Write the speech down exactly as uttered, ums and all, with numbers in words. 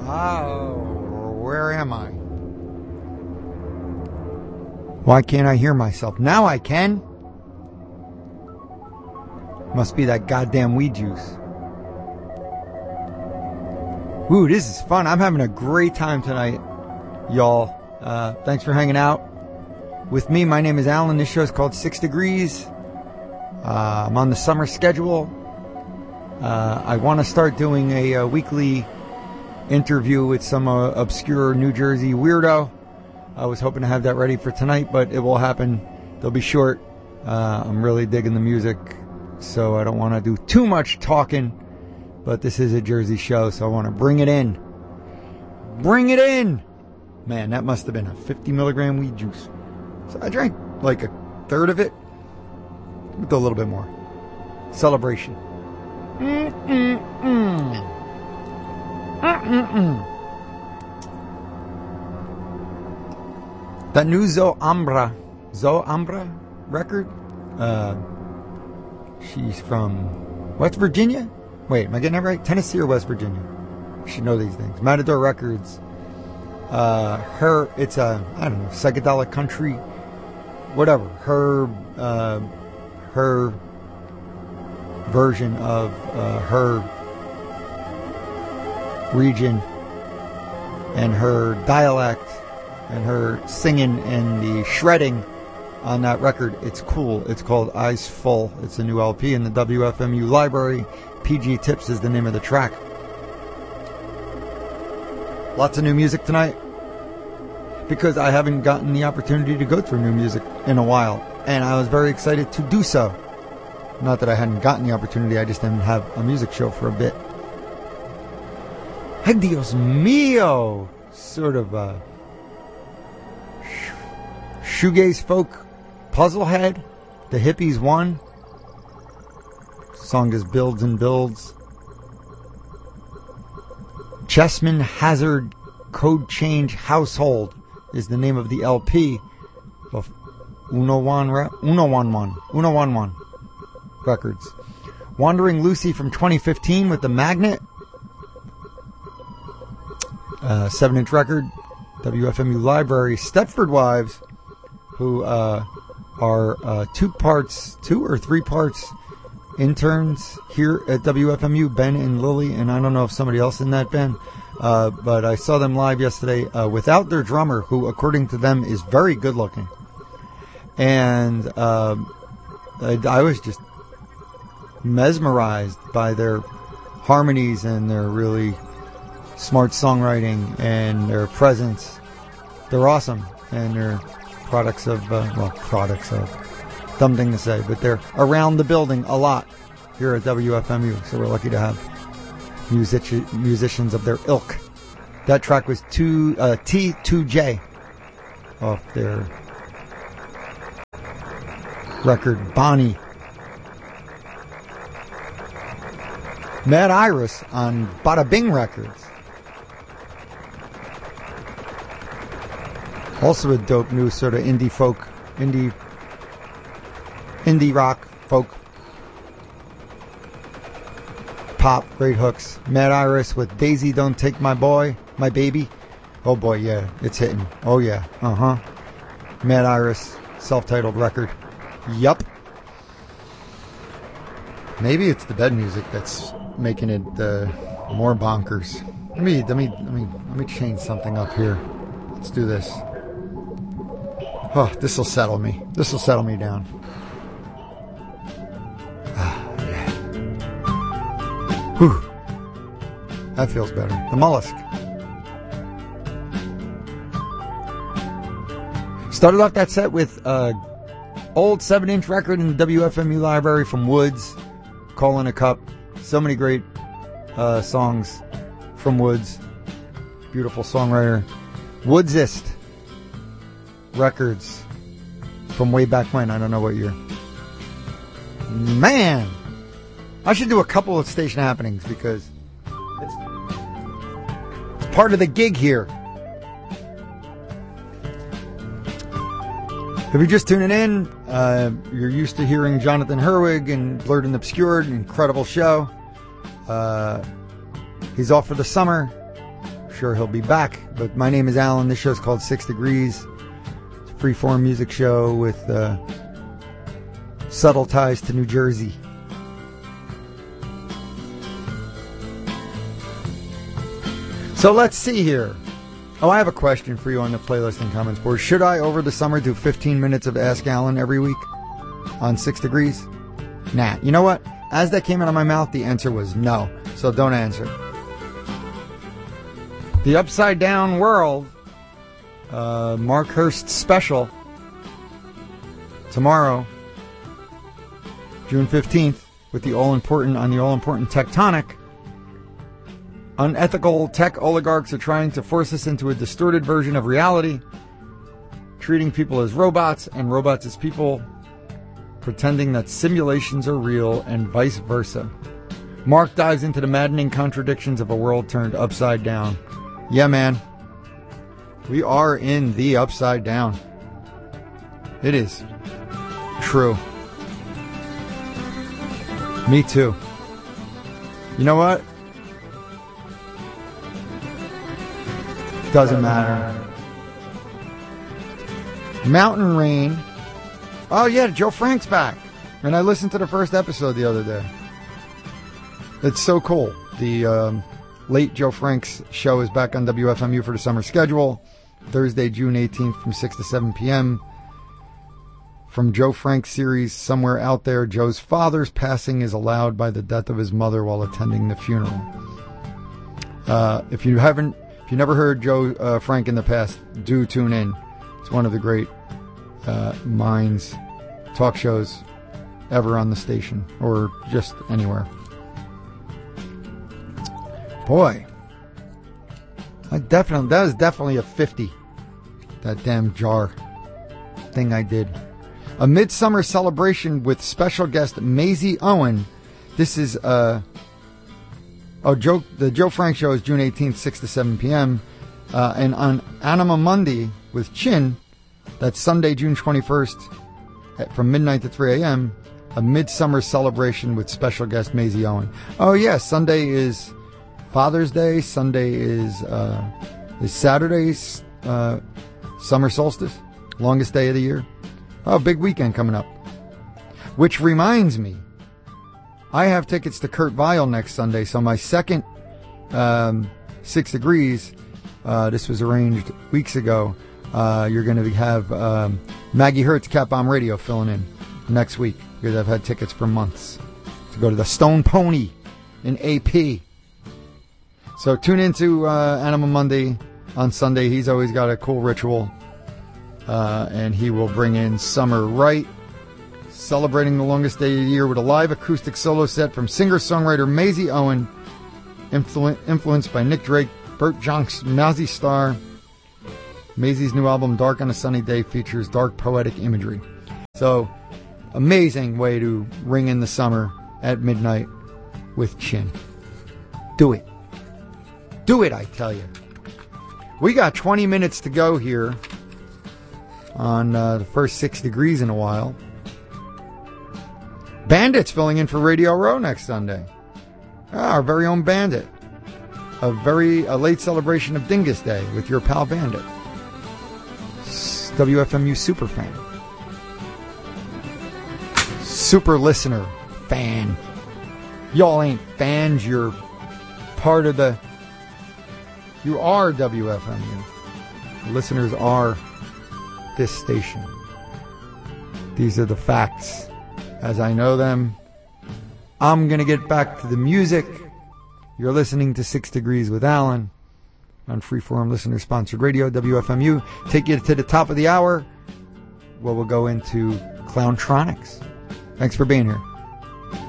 Oh, where am I? Why can't I hear myself? Now I can. Must be that goddamn weed juice. Ooh, this is fun. I'm having a great time tonight, y'all. Uh, thanks for hanging out with me. My name is Alan. This show is called Six Degrees. Uh, I'm on the summer schedule. Uh, I want to start doing a, a weekly interview with some uh, obscure New Jersey weirdo. I was hoping to have that ready for tonight, but it will happen. They'll be short. Uh, I'm really digging the music, so I don't want to do too much talking, but this is a Jersey show, so I want to bring it in. Bring it in! Man, that must have been a fifty milligram weed juice. So I drank like a third of it. With a little bit more. Celebration. Mm-mm-mm. Mm-mm-mm. That new Zoe Ambra, Zoe Ambra record, uh, she's from West Virginia? Wait, am I getting that right? Tennessee or West Virginia? I should know these things. Matador Records. Uh, her, it's a, I don't know, psychedelic country, whatever. Her, uh, her version of uh, her region and her dialect and her singing and the shredding on that record. It's cool. It's called Eyes Full. It's a new L P in the W F M U library. P G Tips is the name of the track. Lots of new music tonight because I haven't gotten the opportunity to go through new music in a while, and I was very excited to do so. Not that I hadn't gotten the opportunity, I just didn't have a music show for a bit. Ay, Dios mío! Sort of a shoegaze folk puzzlehead. The Hippies won. Song is Builds and Builds. Chessman Hazard Code Change Household is the name of the L P of Uno One Uno One One Uno One One Records. Wandering Lucy from twenty fifteen with the Magnet, uh, seven inch record. W F M U library. Stepford Wives, who uh, are uh, two parts, two or three parts interns here at W F M U, Ben and Lily, and I don't know if somebody else in that band, uh, but I saw them live yesterday uh, without their drummer, who according to them is very good looking. And uh, I, I was just mesmerized by their harmonies and their really smart songwriting and their presence. They're awesome, and they're products of, uh, well, products of, dumb thing to say, but they're around the building a lot here at W F M U, so we're lucky to have music- musicians of their ilk. That track was two, uh, T two J off their record, Bonnie. Mad Iris on Bada Bing Records. Also a dope new sort of indie folk, indie indie rock, folk, pop, great hooks. Mad Iris with Daisy Don't Take My Boy, My Baby. Oh boy, yeah, it's hitting. Oh yeah, uh-huh. Mad Iris, self-titled record. Yup. Maybe it's the bed music that's making it uh, more bonkers. Let me, let me, let me, let me change something up here. Let's do this. Oh, this will settle me. This will settle me down. Ah, yeah. Whew. That feels better. The Mollusk. Started off that set with uh, old seven inch record in the W F M U library from Woods, Calling a Cup. So many great uh, songs from Woods. Beautiful songwriter. Woodsist Records from way back when. I don't know what year. Man, I should do a couple of station happenings because it's, it's part of the gig here. If you're just tuning in, uh, you're used to hearing Jonathan Herwig and Blurred and Obscured, an incredible show. Uh, he's off for the summer. sure he'll be back. But my name is Alan. This show's called Six Degrees. It's a free-form music show with uh, subtle ties to New Jersey. So let's see here. Oh, I have a question for you on the playlist and comments board. Should I, over the summer, do fifteen minutes of Ask Alan every week on Six Degrees? Nah. You know what? As that came out of my mouth, the answer was no. So don't answer. The Upside Down World, uh, Mark Hurst special, tomorrow, June fifteenth, with the all-important, on the all-important Tectonic. Unethical tech oligarchs are trying to force us into a distorted version of reality, treating people as robots and robots as people, pretending that simulations are real, and vice versa. Mark dives into the maddening contradictions of a world turned upside down. Yeah, man. We are in the upside down. It is true. Me too. You know what? Doesn't matter. Mountain Rain. Oh, yeah, Joe Frank's back. And I listened to the first episode the other day. It's so cool. The um, late Joe Frank's show is back on W F M U for the summer schedule. Thursday, June eighteenth from six to seven p.m. From Joe Frank's series, Somewhere Out There, Joe's father's passing is allowed by the death of his mother while attending the funeral. Uh, if you haven't If you never heard Joe uh, Frank in the past, do tune in. It's one of the great uh, minds, talk shows ever on the station, or just anywhere. Boy, I definitely that was definitely a fifty. That damn jar thing I did. A midsummer celebration with special guest Maisie Owen. This is uh. Oh, Joe, the Joe Frank Show is June eighteenth, six to seven p.m. Uh, and on Anima Mundi with Chin, that's Sunday, June twenty-first, at, from midnight to three a.m., a midsummer celebration with special guest Maisie Owen. Oh, yeah, Sunday is Father's Day. Sunday is uh, is Saturday's uh, summer solstice, longest day of the year. Oh, big weekend coming up. Which reminds me, I have tickets to Kurt Vile next Sunday, so my second um, Six Degrees, uh, this was arranged weeks ago, uh, you're going to have um, Maggie Hertz, Cat Bomb Radio, filling in next week, because I've had tickets for months to go to the Stone Pony in A P. So tune into uh, Anima Mundi on Sunday. He's always got a cool ritual, uh, and he will bring in Summer Right, celebrating the longest day of the year with a live acoustic solo set from singer-songwriter Maisie Owen, influ- influenced by Nick Drake, Burt Jonk's Mousy Star. Maisie's new album, Dark on a Sunny Day, features dark poetic imagery. So, amazing way to ring in the summer at midnight with Chin. Do it. Do it, I tell you. We got twenty minutes to go here on uh, the first Six Degrees in a while. Bandit's filling in for Radio Row next Sunday. Ah, our very own Bandit. A very a late celebration of Dingus Day with your pal Bandit. W F M U super fan. Super listener fan. Y'all ain't fans, you're part of the... You are W F M U. Listeners are this station. These are the facts as I know them. I'm going to get back to the music. You're listening to Six Degrees with Alan on Freeform listener-sponsored radio, W F M U. Take you to the top of the hour, where we'll go into Clowntronics. Thanks for being here.